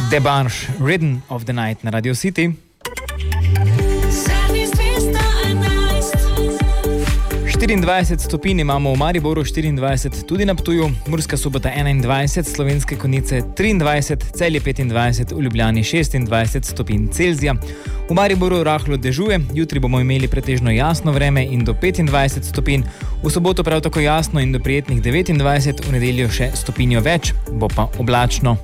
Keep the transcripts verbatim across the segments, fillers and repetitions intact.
Debanche, Rhythm of the Night na Radio City. štiriindvajset stopinj imamo v Mariboru, štiriindvajset tudi na Ptuju, Murska Sobota enaindvajset, Slovenske Konjice triindvajset, Celje petindvajset, v Ljubljani šestindvajset stopinj Celzija. V Mariboru rahlo dežuje, jutri bomo imeli pretežno jasno vreme in do petindvajset stopinj, v soboto prav tako jasno in do prijetnih devetindvajset, v nedeljo še stopinjo več, bo pa oblačno.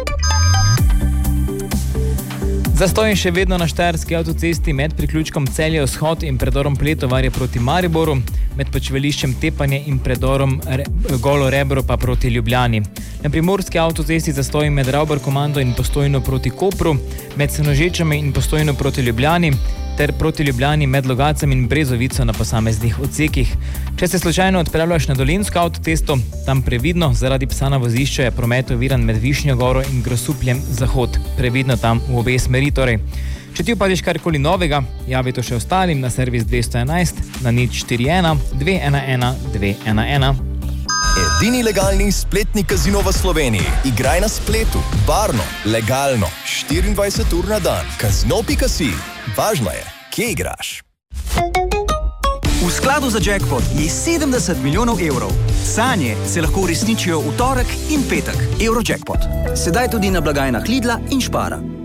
Zastoj še vedno na štajerski avtocesti med priključkom Celje Vzhod in predorom Pletovarje proti Mariboru, med počivališčem Tepanje in predorom Re- Golo Rebro pa proti Ljubljani. Na primorski avtocesti zastoj med Ravbar Komando in Postojno proti Kopru, med Senožečami in Postojno proti Ljubljani, ter proti Ljubljani med Logacem in Brezovico na posameznih odsekih. Če se slučajno odpravljaš na Dolenjsko avtocesto, tam previdno, zaradi psa na vozišču je promet oviran med Višnjo Goro in Grosupljem Zahod. Previdno tam v obe smeri torej. Če ti upadiš karkoli novega, javi to še ostalim na servis dvesto enajst na nič štiri ena dve ena ena dve ena ena. Edini legalni spletni kazino v Sloveniji. Igraj na spletu, varno, legalno, štiriindvajset ur na dan. Kazino pika si. Važno je, kje igraš. V skladu za jackpot je sedemdeset milijonov evrov. Sanje se lahko uresničijo v torek in petek. Eurojackpot. Sedaj tudi na blagajnah Lidla in Spara.